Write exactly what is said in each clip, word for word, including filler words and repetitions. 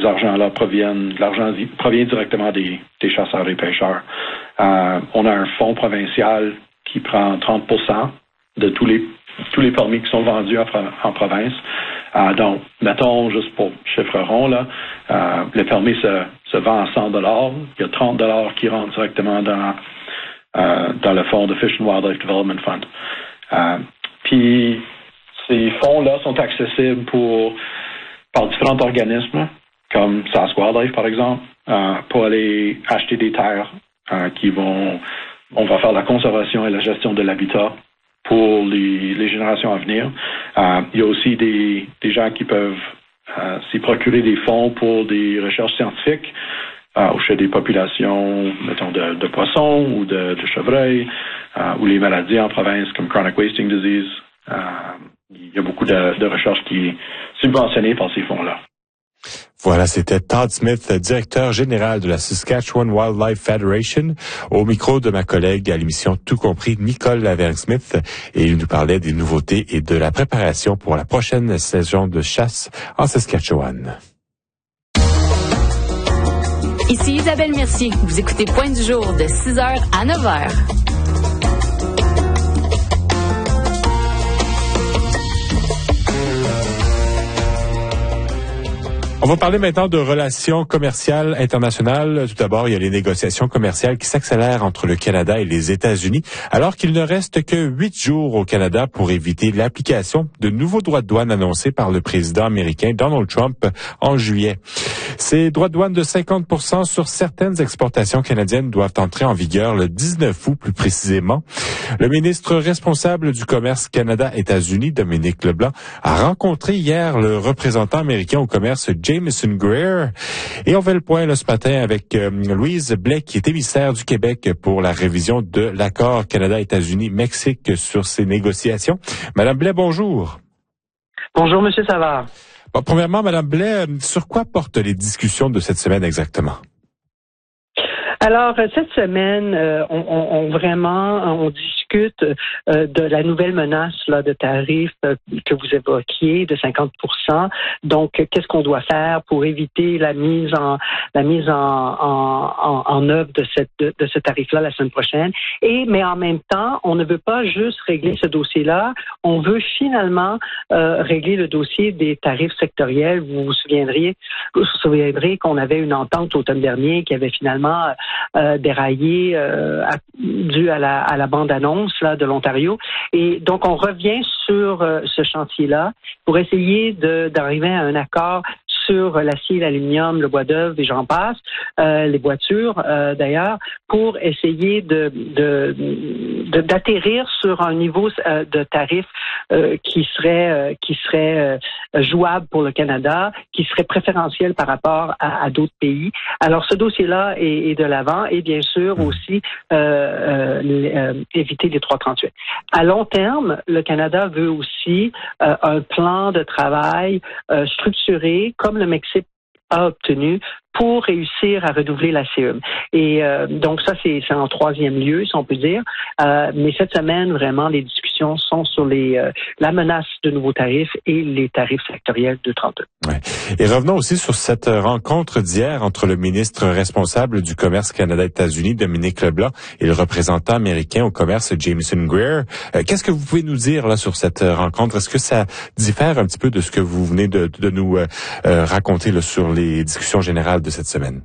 l'argent-là provient, l'argent provient directement des, des chasseurs et pêcheurs. Euh, on a un fonds provincial qui prend trente pour cent de tous les tous les permis qui sont vendus en, en province. Euh, donc, mettons, juste pour chiffre rond, là, euh, le permis se, se vend à cent dollars. Il y a trente dollars qui rentrent directement dans, euh, dans le fonds de Fish and Wildlife Development Fund. Euh, puis, ces fonds-là sont accessibles pour par différents organismes, comme Sask Wildlife, par exemple, euh, pour aller acheter des terres euh, qui vont... On va faire la conservation et la gestion de l'habitat pour les, les générations à venir. Euh, il y a aussi des, des gens qui peuvent euh, s'y procurer des fonds pour des recherches scientifiques euh, au chez des populations, mettons, de, de poissons ou de, de chevreuils, euh, ou les maladies en province comme Chronic Wasting Disease. Euh, il y a beaucoup de, de recherches qui est subventionnées par ces fonds-là. Voilà, c'était Todd Smith, directeur général de la Saskatchewan Wildlife Federation, au micro de ma collègue à l'émission Tout compris, Nicole Lavergne-Smith, et il nous parlait des nouveautés et de la préparation pour la prochaine saison de chasse en Saskatchewan. Ici Isabelle Mercier. Vous écoutez Point du jour de six heures à neuf heures. On va parler maintenant de relations commerciales internationales. Tout d'abord, il y a les négociations commerciales qui s'accélèrent entre le Canada et les États-Unis, alors qu'il ne reste que huit jours au Canada pour éviter l'application de nouveaux droits de douane annoncés par le président américain Donald Trump en juillet. Ces droits de douane de cinquante pour cent sur certaines exportations canadiennes doivent entrer en vigueur le dix-neuf août plus précisément. Le ministre responsable du commerce Canada-États-Unis, Dominique Leblanc, a rencontré hier le représentant américain au commerce Jameson Greer. Et on fait le point là, ce matin avec euh, Louise Blais, qui est émissaire du Québec pour la révision de l'accord Canada-États-Unis-Mexique sur ces négociations. Madame Blais, bonjour. Bonjour, Monsieur Savard. Bon, premièrement, Madame Blais, sur quoi portent les discussions de cette semaine exactement? Alors, cette semaine, euh, on, on, on vraiment, on discute euh, de la nouvelle menace là, de tarifs euh, que vous évoquiez de cinquante pour cent. Donc, qu'est-ce qu'on doit faire pour éviter la mise en la mise en, en, en, en œuvre de cette de, de ce tarif-là la semaine prochaine. Et mais en même temps, on ne veut pas juste régler ce dossier-là. On veut finalement euh, régler le dossier des tarifs sectoriels. Vous vous souviendriez, vous vous souviendrez qu'on avait une entente l'automne dernier qui avait finalement Euh, déraillé euh, à, dû à la, à la bande-annonce là, de l'Ontario. Et donc, on revient sur euh, ce chantier-là pour essayer de, d'arriver à un accord sur l'acier, l'aluminium, le bois d'œuvre et j'en passe, euh, les boitures euh, d'ailleurs, pour essayer de, de, de d'atterrir sur un niveau euh, de tarif euh, qui serait euh, qui serait euh, jouable pour le Canada, qui serait préférentiel par rapport à, à d'autres pays. Alors ce dossier-là est, est de l'avant et bien sûr aussi euh, euh, euh, éviter les trois trente-huit. À long terme, le Canada veut aussi euh, un plan de travail euh, structuré comme le Mexique a obtenu pour réussir à renouveler la C E M. Et euh, donc ça, c'est, c'est en troisième lieu, si on peut dire. Euh, mais cette semaine, vraiment, les discussions sont sur les euh, la menace de nouveaux tarifs et les tarifs sectoriels de trente-deux. Ouais. Et revenons aussi sur cette rencontre d'hier entre le ministre responsable du commerce Canada-États-Unis, Dominique Leblanc, et le représentant américain au commerce, Jameson Greer. Euh, qu'est-ce que vous pouvez nous dire là sur cette rencontre? Est-ce que ça diffère un petit peu de ce que vous venez de, de nous euh, raconter là, sur les discussions générales de cette semaine?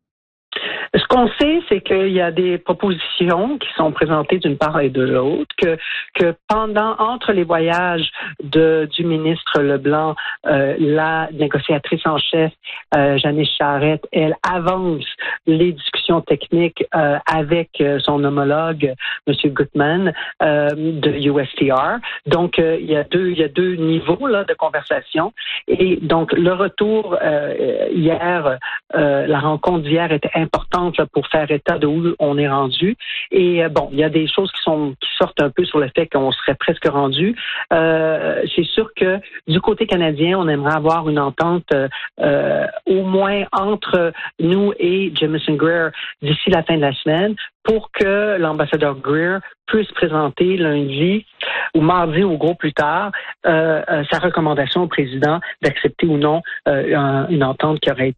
Ce qu'on sait, c'est qu'il y a des propositions qui sont présentées d'une part et de l'autre, que, que pendant, entre les voyages de, du ministre Leblanc, euh, la négociatrice en chef, euh, Janice Charette, elle avance les discussions techniques euh, avec son homologue, M. Gutman, euh, de U S T R. Donc, euh, il y a deux, il y a deux niveaux là, de conversation. Et donc, le retour euh, hier, euh, la rencontre d'hier était importante pour faire état de où on est rendu. Et euh, bon, il y a des choses qui sont qui sortent un peu sur le fait qu'on serait presque rendu. Euh, c'est sûr que du côté canadien, on aimerait avoir une entente euh, au moins entre nous et Jameson Greer d'ici la fin de la semaine pour que l'ambassadeur Greer puisse présenter lundi ou mardi ou gros plus tard euh, euh, sa recommandation au président d'accepter ou non euh, un, une entente qui aurait